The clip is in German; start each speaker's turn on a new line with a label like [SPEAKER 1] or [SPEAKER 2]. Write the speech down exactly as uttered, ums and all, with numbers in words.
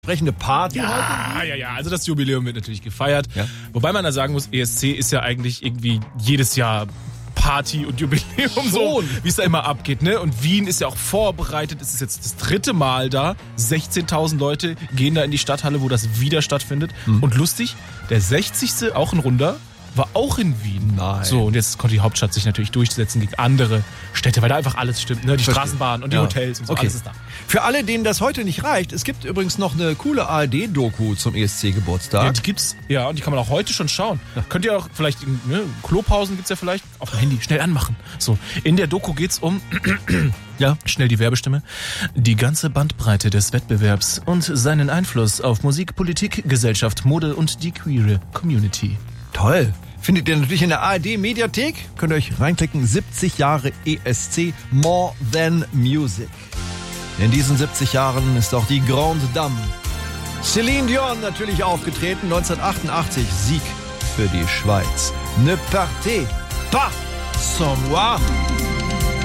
[SPEAKER 1] Entsprechende Party
[SPEAKER 2] ja,
[SPEAKER 1] heute?
[SPEAKER 2] Ja, ja, also das Jubiläum wird natürlich gefeiert.
[SPEAKER 1] Ja.
[SPEAKER 2] Wobei man da sagen muss, E S C ist ja eigentlich irgendwie jedes Jahr Party und Jubiläum,
[SPEAKER 1] Schon.
[SPEAKER 2] so wie es da immer abgeht, ne? Und Wien ist ja auch vorbereitet. Es ist jetzt das dritte Mal da. sechzehntausend Leute gehen da in die Stadthalle, wo das wieder stattfindet. Mhm. Und lustig, der sechzigste, auch ein Runder, war auch in Wien.
[SPEAKER 1] Nein.
[SPEAKER 2] So, und jetzt konnte die Hauptstadt sich natürlich durchsetzen gegen andere Städte, weil da einfach alles stimmt, ne? Die
[SPEAKER 1] Verstehe.
[SPEAKER 2] Straßenbahn und die
[SPEAKER 1] Ja.
[SPEAKER 2] Hotels und so,
[SPEAKER 1] Okay.
[SPEAKER 2] alles ist da.
[SPEAKER 1] Für alle, denen das heute nicht reicht, es gibt übrigens noch eine coole A R D-Doku zum E S C-Geburtstag.
[SPEAKER 2] Ja, die gibt's, ja, und die kann man auch heute schon schauen. Ja. Könnt ihr auch vielleicht, ne, Klopausen gibt's ja vielleicht, auf dem Handy, schnell anmachen. So, in der Doku geht's um, ja, schnell die Werbestimme, die ganze Bandbreite des Wettbewerbs und seinen Einfluss auf Musik, Politik, Gesellschaft, Mode und die queere Community.
[SPEAKER 1] Toll. Findet ihr natürlich in der A R D-Mediathek. Könnt ihr euch reinklicken. siebzig Jahre E S C, More Than Music. In diesen siebzig Jahren ist auch die Grande Dame Céline Dion natürlich aufgetreten. neunzehnhundertachtundachtzig Sieg für die Schweiz. Ne partez pas sans moi.